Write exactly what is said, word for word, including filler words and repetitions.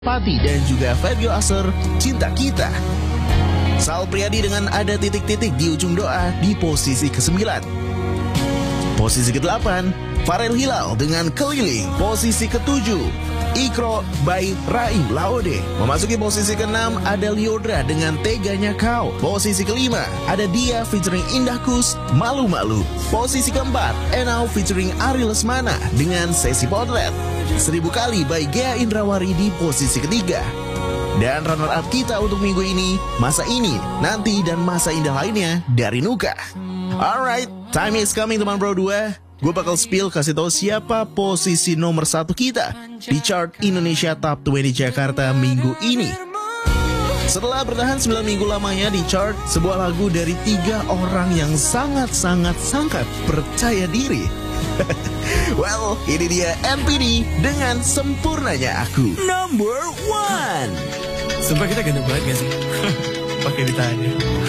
Pati dan juga Fabio Aser, Cinta Kita. Sal Priadi dengan Ada Titik-Titik di Ujung Doa di posisi kesembilan. Posisi kedelapan, Farel Hilal dengan Keliling. Posisi ketujuh, Ikro by Raim Laode. Memasuki posisi keenam, ada Liodra dengan Teganya Kau. Posisi kelima, ada Dia featuring Indah Kus, Malu Malu. Posisi keempat, Enau featuring Ari Lesmana dengan Sesi Potlet. Seribu Kali by Gea Indrawari di posisi ketiga. Dan runner up kita untuk minggu ini, Masa Ini, Nanti, dan Masa Indah Lainnya dari Nuka. Alright, time is coming teman bro dua. Gue bakal spill kasih tahu siapa posisi nomor satu kita di chart Indonesia Top dua puluh Jakarta minggu ini. Setelah bertahan sembilan minggu lamanya di chart, sebuah lagu dari tiga orang yang sangat-sangat-sangat percaya diri. Well, ini dia N P D dengan Sempurnanya Aku. Number one. Sumpah kita ganteng banget gak sih? Pakai ditanya.